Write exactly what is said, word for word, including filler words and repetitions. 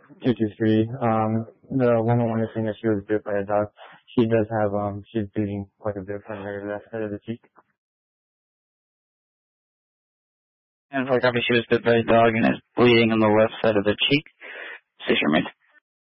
two two three. Um, the woman wanted to say that she was bit by a dog. She does have, um, she's bleeding quite a bit from her left side of the cheek. And for a copy, she was bit by a dog and is bleeding on the left side of the cheek. Station remains